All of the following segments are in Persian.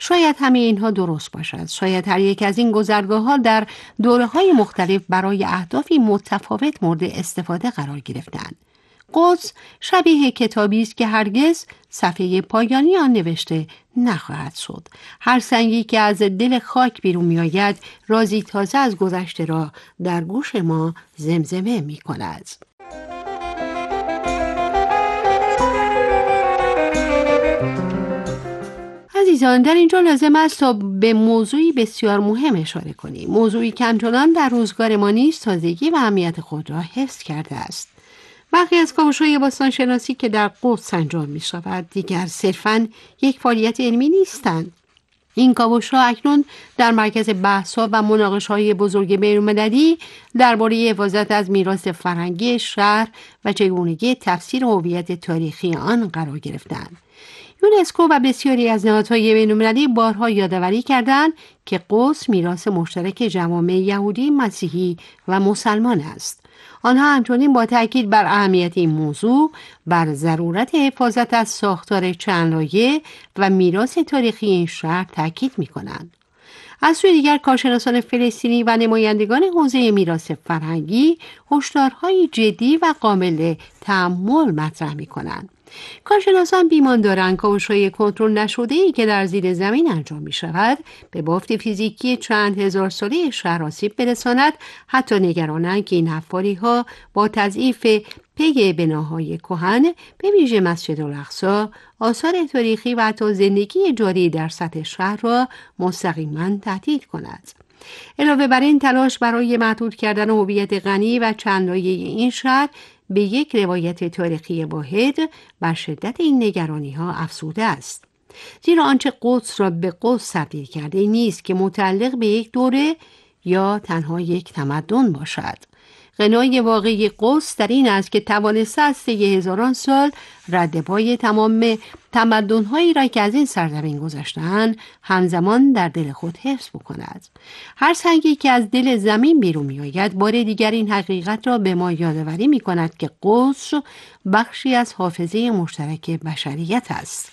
شاید همه اینها درست باشد. شاید هر یک از این گذرگاه‌ها در دوره‌های مختلف برای اهدافی متفاوت مورد استفاده قرار گرفتند. قدس شبیه کتابی است که هرگز صفحه پایانی آن نوشته نخواهد شد. هر سنگی که از دل خاک بیرون می آید رازی تازه از گذشته را در گوش ما زمزمه می کند. عزیزان، در اینجا لازم است تا به موضوعی بسیار مهم اشاره کنیم. موضوعی که همچنان در روزگار ما نیز تازگی و اهمیت خود را حفظ کرده است. برخی از کاوش‌های باستانشناسی که در قدس انجام می شود دیگر صرفاً یک فعالیت علمی نیستند. این کاوش‌ها اکنون در مرکز بحث‌ها و مناقشه‌های بزرگ بین‌المللی درباره حفاظت از میراث فرهنگی شهر و چگونگی تفسیر هویت تاریخی آن قرار گرفتند. یونسکو و بسیاری از نهادهای بین‌المللی بارها یادآوری کردند که قدس میراث مشترک جوامع یهودی، مسیحی و مسلمان است. آنها همچنین با تاکید بر اهمیت این موضوع بر ضرورت حفاظت از ساختار چند لایه و میراث تاریخی این شهر تاکید می‌کنند. از سوی دیگر کارشناسان فلسطینی و نمایندگان حوزه میراث فرهنگی هشدارهای جدی و قابل تأمل مطرح می‌کنند. کارشناسان بیمان دارند کاوش‌های کنترل نشده‌ای که در زیر زمین انجام می شود به بافت فیزیکی چند هزار ساله شهر آسیب برساند. حتی نگرانند که این حفاری‌ها با تضعیف پی بناهای کهن به ویژه مسجد الاقصی آثار تاریخی و حتی زندگی جاری در سطح شهر را مستقیما تهدید کند. علاوه بر این تلاش برای محدود کردن هویت غنی و چند لایه این شهر به یک روایت تاریخی واحد بر شدت این نگرانی‌ها افزوده است. زیرا آنچه قدس را به قدس تبدیل کرده نیست که متعلق به یک دوره یا تنها یک تمدن باشد. غنای واقعی قدس در این است که توانسته از طی هزاران سال ردپای تمام تمدن‌هایی را که از این سرزمین گذشته‌اند همزمان در دل خود حفظ بکند. هر سنگی که از دل زمین بیرون می‌آید بار دیگر این حقیقت را به ما یادآوری می‌کند که قدس بخشی از حافظه مشترک بشریت است.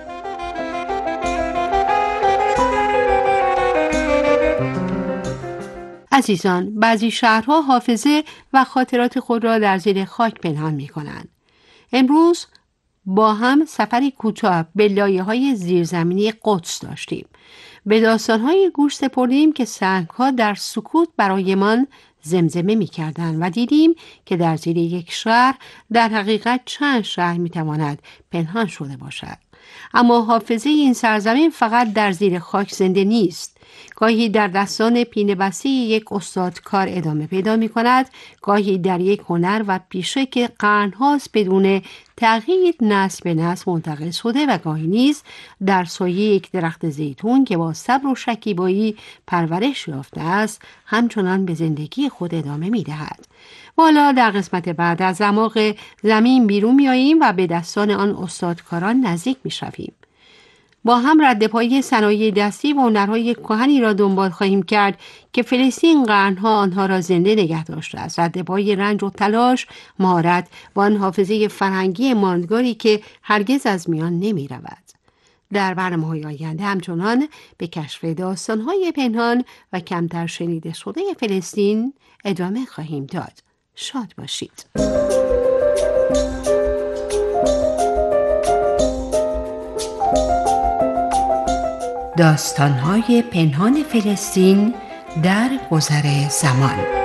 عزیزان، بعضی شهرها حافظه و خاطرات خود را در زیر خاک پنهان می‌کنند. امروز با هم سفری کوتاه به لایه‌های زیرزمینی قدس داشتیم. به داستان‌های گوش سپردیم که سنگ‌ها در سکوت برایمان زمزمه می‌کردند و دیدیم که در زیر یک شهر در حقیقت چند شهر می‌تواند پنهان شده باشد. اما حافظه این سرزمین فقط در زیر خاک زنده نیست. گاهی در دستان پینه بسته یک استادکار ادامه پیدا می کند، گاهی در یک هنر و پیشه که قرن‌هاست بدون تغییر نسل به نسل منتقل شده و گاهی نیز در سایه یک درخت زیتون که با صبر و شکیبایی پرورش یافته است همچنان به زندگی خود ادامه می دهد. والا در قسمت بعد از اعماق زمین بیرون می آییم و به دستان آن استادکاران نزدیک می شویم. با هم ردپای صنایع دستی و هنرهای کهنی را دنبال خواهیم کرد که فلسطین قرنها آنها را زنده نگه داشته است. ردپای رنج و تلاش، مهارت و آن حافظه فرهنگی ماندگاری که هرگز از میان نمی رود. در برنامه‌های آینده همچنان به کشف داستان‌های پنهان و کمتر شنیده شده فلسطین ادامه خواهیم داد. شاد باشید. داستان‌های پنهان فلسطین در گذر زمان.